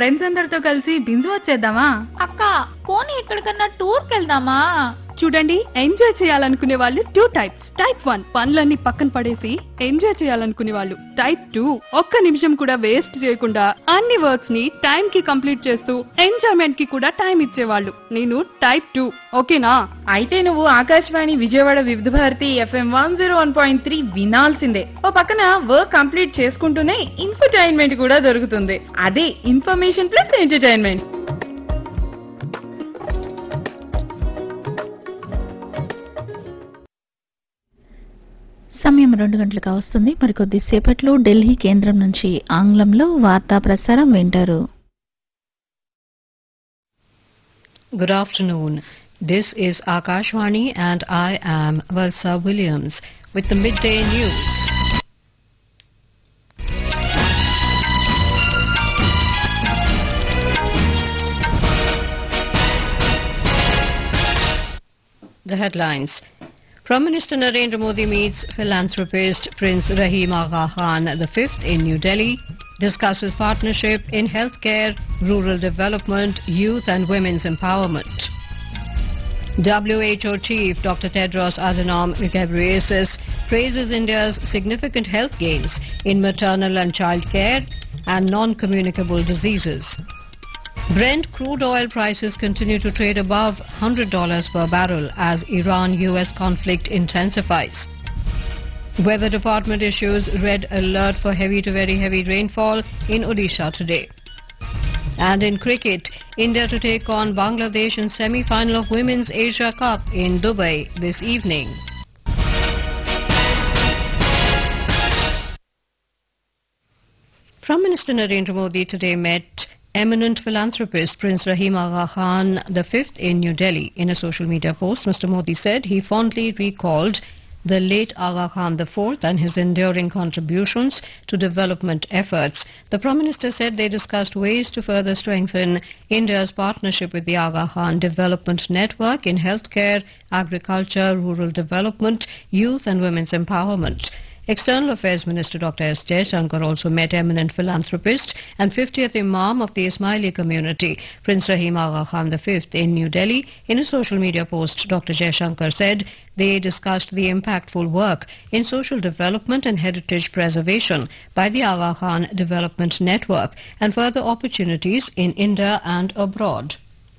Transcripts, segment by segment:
Friends అందరితో కలిసి బింజు వచ్చేద్దామా? అక్క పోనీ ఎక్కడికన్నా టూర్ కెళ్దామా? చూడండి, ఎంజాయ్ చేయాలనుకునే వాళ్ళు 2 టైప్స్. టైప్ 1 పనులన్నీ పక్కన పడేసి ఎంజాయ్ చేయాలనుకునే వాళ్ళు. టైప్ 2 ఒక్క నిమిషం కూడా వేస్ట్ చేయకుండా అన్ని వర్క్స్ ని టైం కి కంప్లీట్ చేస్తూ ఎంజాయ్మెంట్ కి కూడా టైం ఇచ్చేవాళ్ళు. నేను టైప్ 2. ఓకేనా? అయితే నువ్వు ఆకాశవాణి విజయవాడ వివిధ భారతి FM 101.3 వినాల్సిందే. ఓ పక్కన వర్క్ కంప్లీట్ చేసుకుంటూనే ఇన్ఫర్టైన్మెంట్ కూడా దొరుకుతుంది. అదే ఇన్ఫర్మేషన్ ప్లస్ ఎంటర్టైన్మెంట్. సమయం 2 గంటలకు వస్తుంది. మరికొద్ది సేపట్లో ఢిల్లీ కేంద్రం నుంచి ఆంగ్లంలో వార్తా ప్రసారం వింటారు. Good afternoon. This is Akashvani and I am Valsa Williams with the midday news. The headlines. Prime Minister Narendra Modi meets philanthropist Prince Rahim Agha Khan V in New Delhi, discusses partnership in healthcare, rural development, youth and women's empowerment. WHO Chief Dr. Tedros Adhanom Ghebreyesus praises India's significant health gains in maternal and child care and non-communicable diseases. Brent crude oil prices continue to trade above $100 per barrel as Iran-US conflict intensifies. Weather Department issues red alert for heavy to very heavy rainfall in Odisha today. And in cricket, India to take on Bangladesh in semi-final of Women's Asia Cup in Dubai this evening. Prime Minister Narendra Modi today met eminent philanthropist Prince Rahim Agha Khan V in New Delhi. In a social media post, Mr. Modi said he fondly recalled the late Agha Khan IV and his enduring contributions to development efforts. The Prime Minister said they discussed ways to further strengthen India's partnership with the Agha Khan Development Network in healthcare, agriculture, rural development, youth and women's empowerment. External Affairs Minister Dr. S. Jaishankar also met eminent philanthropist and 50th Imam of the Ismaili community, Prince Rahim Agha Khan V in New Delhi. In a social media post, Dr. Jaishankar said they discussed the impactful work in social development and heritage preservation by the Agha Khan Development Network and further opportunities in India and abroad.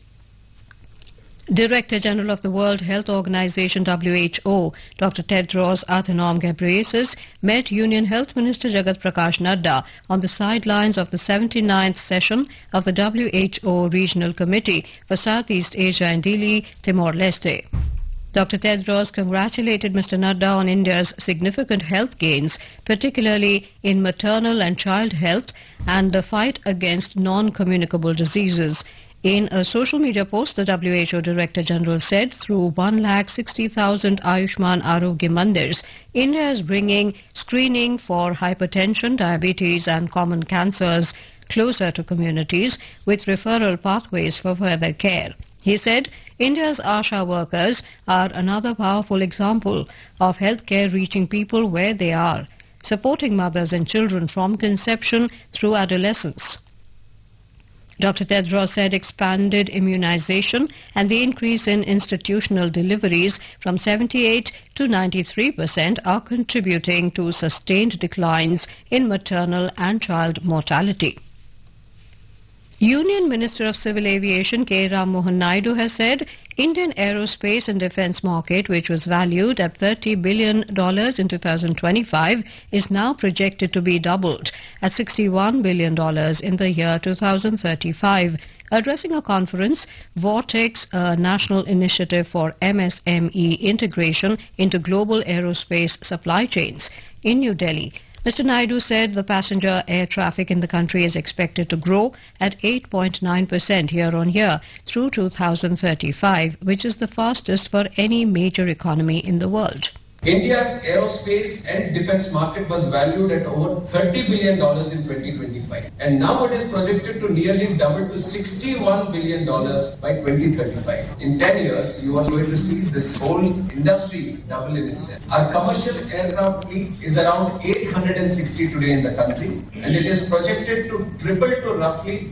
Director General of the World Health Organization WHO, Dr. Tedros Adhanom Ghebreyesus, met Union Health Minister Jagat Prakash Nadda on the sidelines of the 79th session of the WHO Regional Committee for Southeast Asia in Dili, Timor-Leste. Dr. Tedros congratulated Mr. Nadda on India's significant health gains, particularly in maternal and child health and the fight against non-communicable diseases. In a social media post, the WHO Director General said through 160,000 Ayushman Arogya Mandirs, India is bringing screening for hypertension, diabetes and common cancers closer to communities with referral pathways for further care. He said India's ASHA workers are another powerful example of healthcare reaching people where they are, supporting mothers and children from conception through adolescence. Dr. Tedros said expanded immunization and the increase in institutional deliveries from 78 to 93% are contributing to sustained declines in maternal and child mortality. Union Minister of Civil Aviation K. Ram Mohan Naidu has said Indian aerospace and defence market, which was valued at $30 billion in 2025, is now projected to be doubled at $61 billion in the year 2035. Addressing a conference, Vortex, a national initiative for MSME integration into global aerospace supply chains in New Delhi, Mr. Naidu said the passenger air traffic in the country is expected to grow at 8.9% year-on-year through 2035, which is the fastest for any major economy in the world. India's aerospace and defense market was valued at over $30 billion in 2025, and now it is projected to nearly double to $61 billion by 2035. In 10 years, you are going to see this whole industry double in itself. Our commercial aircraft fleet is around 860 today in the country, and it is projected to triple to roughly